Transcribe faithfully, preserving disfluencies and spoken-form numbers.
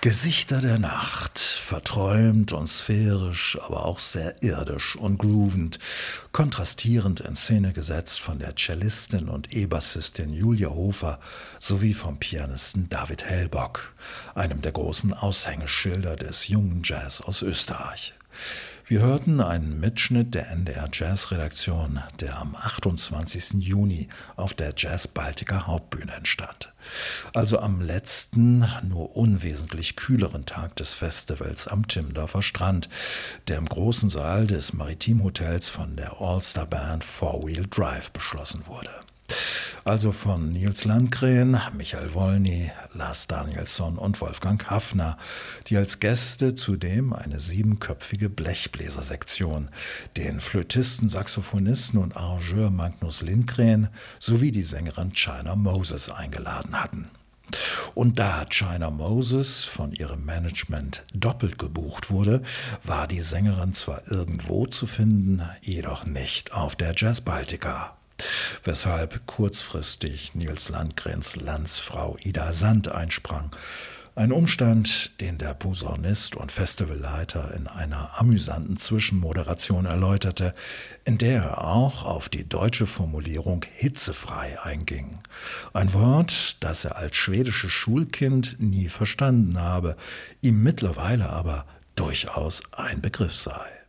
Gesichter der Nacht, verträumt und sphärisch, aber auch sehr irdisch und groovend, kontrastierend in Szene gesetzt von der Cellistin und E-Bassistin Julia Hofer sowie vom Pianisten David Hellbock, einem der großen Aushängeschilder des jungen Jazz aus Österreich. Wir hörten einen Mitschnitt der N D R Jazz-Redaktion, der am achtundzwanzigsten Juni auf der Jazz Baltica Hauptbühne entstand. Also am letzten, nur unwesentlich kühleren Tag des Festivals am Timmendorfer Strand, der im großen Saal des Maritim-Hotels von der All-Star-Band Four Wheel Drive beschlossen wurde. Also von Nils Landgren, Michael Wolny, Lars Danielsson und Wolfgang Haffner, die als Gäste zudem eine siebenköpfige Blechbläsersektion, den Flötisten, Saxophonisten und Arrangeur Magnus Lindgren sowie die Sängerin China Moses eingeladen hatten. Und da China Moses von ihrem Management doppelt gebucht wurde, war die Sängerin zwar irgendwo zu finden, jedoch nicht auf der Jazz Baltica. Weshalb kurzfristig Nils Landgrens Landsfrau Ida Sand einsprang. Ein Umstand, den der Posaunist und Festivalleiter in einer amüsanten Zwischenmoderation erläuterte, in der er auch auf die deutsche Formulierung hitzefrei einging. Ein Wort, das er als schwedisches Schulkind nie verstanden habe, ihm mittlerweile aber durchaus ein Begriff sei.